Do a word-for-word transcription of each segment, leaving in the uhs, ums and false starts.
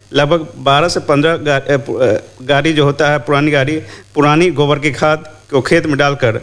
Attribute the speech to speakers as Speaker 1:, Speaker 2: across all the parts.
Speaker 1: लगभग बारह से पंद्रह गा, गाड़ी जो होता है पुरानी गाड़ी पुरानी गोबर की खाद को खेत में डालकर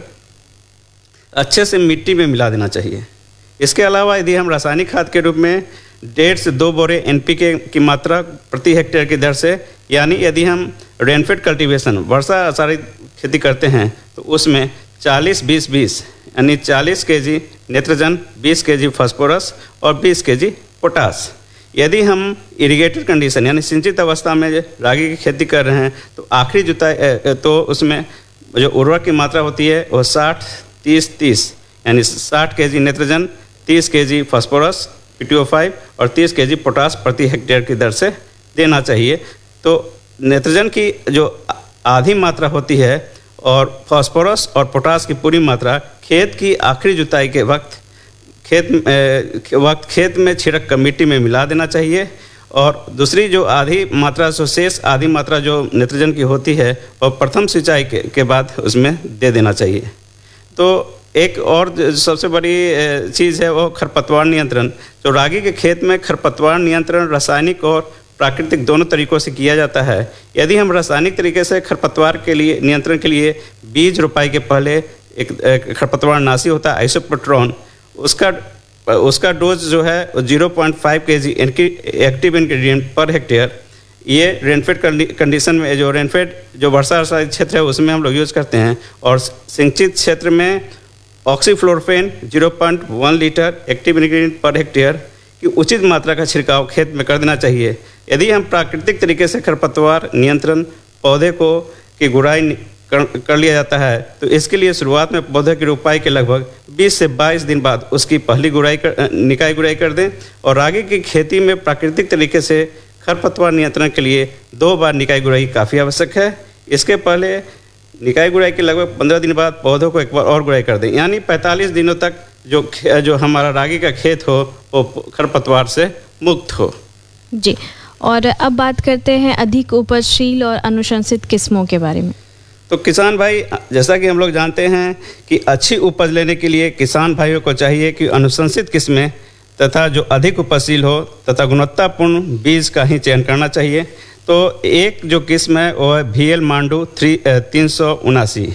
Speaker 1: अच्छे से मिट्टी में मिला देना चाहिए। इसके अलावा यदि हम रासायनिक खाद के रूप में डेढ़ से दो बोरे एन पी के की मात्रा प्रति हेक्टेयर की दर से, यानी यदि हम रेनफेड कल्टीवेशन वर्षा आधारित खेती करते हैं तो उसमें चालीस बीस बीस यानी चालीस केजी नाइट्रोजन, बीस केजी फास्फोरस और बीस केजी पोटास। यदि हम इरिगेटेड कंडीशन यानी सिंचित अवस्था में रागी की खेती कर रहे हैं तो आखिरी जुताई तो उसमें जो उर्वरक की मात्रा होती है वो साठ तीस तीस यानी साठ केजी नाइट्रोजन, तीस KG phosphorus P T O five और तीस केजी पोटास प्रति हेक्टेयर की दर से देना चाहिए। तो नाइट्रोजन की जो आधी मात्रा होती है और फास्फोरस और पोटास की पूरी मात्रा खेत की आखिरी जुताई के वक्त खेत ए, वक्त खेत में छिड़क कर मिट्टी में मिला देना चाहिए। और दूसरी जो आधी मात्रा जो शेष आधी मात्रा जो नाइट्रोजन की होती है और प्रथम सिंचाई के, के बाद उसमें दे देना चाहिए। तो एक और सबसे बड़ी चीज़ है वो खरपतवार नियंत्रण। जो रागी के खेत में खरपतवार नियंत्रण रासायनिक और प्राकृतिक दोनों तरीक़ों से किया जाता है। यदि हम रासायनिक तरीके से खरपतवार के लिए नियंत्रण के लिए बीज रोपाई के पहले एक, एक खरपतवार नाशी होता है आइसोप्रोट्रॉन, उसका उसका डोज जो है zero point five KG active ingredient per hectare, ये रेनफेड कंडीशन में जो रेनफेड जो वर्षा आधारित क्षेत्र है उसमें हम लोग यूज़ करते हैं। और सिंचित क्षेत्र में ऑक्सीफ्लोरोफेन zero point one litre active ingredient per hectare की उचित मात्रा का छिड़काव खेत में कर देना चाहिए। यदि हम प्राकृतिक तरीके से खरपतवार नियंत्रण पौधे को की गुड़ाई कर, कर लिया जाता है तो इसके लिए शुरुआत में पौधे की रोपाई के लगभग बीस से बाईस दिन बाद उसकी पहली गुड़ाई कर निकाई गुड़ाई कर दें। और रागी की खेती में प्राकृतिक तरीके से खरपतवार नियंत्रण के लिए दो बार निकाई गुड़ाई काफ़ी आवश्यक है। इसके पहले निकाई गुड़ाई के लगभग पंद्रह दिन बाद पौधों को एक बार और गुड़ाई कर दें, यानी पैंतालीस दिनों तक जो जो हमारा रागी का खेत हो वो खरपतवार से मुक्त हो।
Speaker 2: जी, और अब बात करते हैं अधिक उपजशील और अनुशंसित किस्मों के बारे में।
Speaker 1: तो किसान भाई, जैसा कि हम लोग जानते हैं कि अच्छी उपज लेने के लिए किसान भाइयों को चाहिए कि अनुशंसित किस्में तथा जो अधिक उपजशील हो तथा गुणवत्तापूर्ण बीज का ही चयन करना चाहिए। तो एक जो किस्म है वो है वी एल मांडू थ्री तीन सौ उनासी,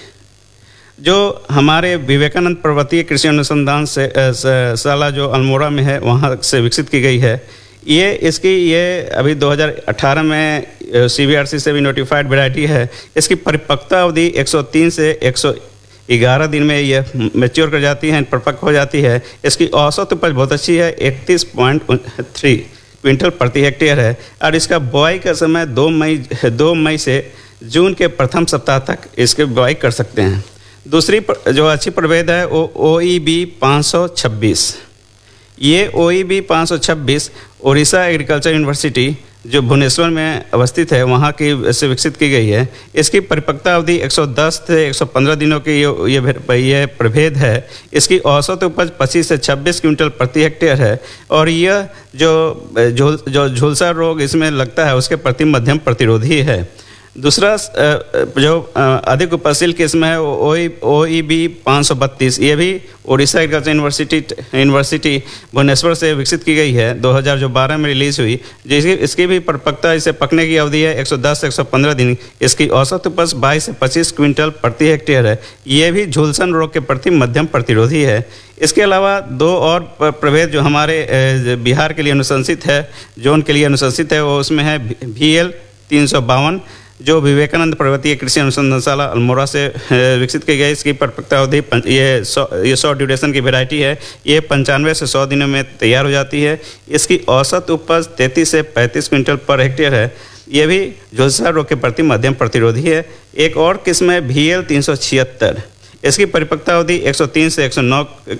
Speaker 1: जो हमारे विवेकानंद पर्वतीय कृषि अनुसंधान से शाला जो अल्मोड़ा में है वहाँ से विकसित की गई है। ये इसकी ये अभी दो हज़ार अठारह में सी बी आर सी से भी नोटिफाइड वैरायटी है। इसकी परिपक्वता अवधि एक सौ तीन से एक सौ ग्यारह दिन में ये मैच्योर कर जाती है, परिपक्व हो जाती है। इसकी औसत उपज बहुत अच्छी है, इकतीस पॉइंट थ्री क्विंटल प्रति हेक्टेयर है। और इसका बुआई का समय दो मई दो मई से जून के प्रथम सप्ताह तक इसके बुआई कर सकते हैं। दूसरी जो अच्छी प्रभेद है वो ओ ई बी पाँच सौ छब्बीस। ये ओ ई बी पाँच सौ छब्बीस उड़ीसा एग्रीकल्चर यूनिवर्सिटी जो भुवनेश्वर में अवस्थित है वहाँ की से विकसित की गई है। इसकी परिपक्वता अवधि एक सौ दस से एक सौ पंद्रह दिनों की ये ये ये प्रभेद है। इसकी औसत उपज पच्चीस से छब्बीस क्विंटल प्रति हेक्टेयर है। और यह जो झुल जो झुलसा रोग इसमें लगता है उसके प्रति मध्यम प्रतिरोधी है। दूसरा जो अधिक उपजशील किस्म है ओ ई बी पाँच सौ बत्तीस, ये भी Orissa agriculture university university Bhubaneswar से विकसित की गई है, दो हज़ार बारह में रिलीज़ हुई। जिसकी इसकी भी परिपक्वता इसे पकने की अवधि है एक सौ दस से एक सौ पंद्रह दिन। इसकी औसत उपज बाईस से पच्चीस क्विंटल प्रति हेक्टेयर है। ये भी झुलसन रोग के प्रति मध्यम प्रतिरोधी है। इसके अलावा दो और प्रभेद जो हमारे बिहार के लिए अनुशंसित है, जोन के लिए अनुशंसित है, वो उसमें है वी एल तीन सौ बावन जो विवेकानंद पर्वतीय कृषि अनुसंधानशाला अल्मोड़ा से विकसित की गई। इसकी परिपक्वता अवधि ये सौ ये सौ ड्यूरेशन की वैरायटी है। ये पंचानवे से सौ दिनों में तैयार हो जाती है। इसकी औसत उपज तैंतीस से पैंतीस क्विंटल पर हेक्टेयर है। ये भी झुलसा रोग के प्रति मध्यम प्रतिरोधी है। एक और किस्म है वी एल तीन सौ छिहत्तर। इसकी परिपक्वता अवधि एक सौ तीन से एक सौ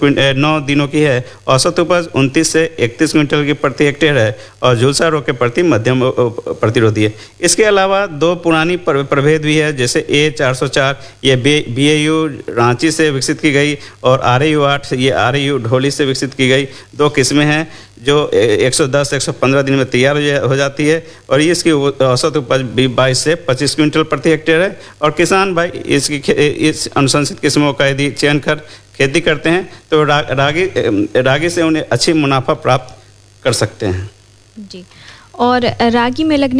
Speaker 1: नौ दिनों की है। औसत उपज उनतीस से इकतीस क्विंटल की प्रति हेक्टेयर है और झुलसा रोग के प्रति मध्यम प्रतिरोधी है। इसके अलावा दो पुरानी प्रभेद भी है, जैसे ए चार सौ चार, ये बी ए यू रांची से विकसित की गई, और आर ए यू आठ, ये आर ए यू ढोली से विकसित की गई। दो किस्में हैं जो एक सौ दस से एक सौ पंद्रह दिन में तैयार हो जाती है और ये इसकी औसत उपज भी बाईस से पच्चीस क्विंटल प्रति हेक्टेयर है। और किसान भाई इसकी इस अनुशंसित किस्मों का यदि चयन कर खेती करते हैं तो रा, रागी रागी से उन्हें अच्छी मुनाफा प्राप्त कर सकते हैं।
Speaker 2: जी, और रागी में लगने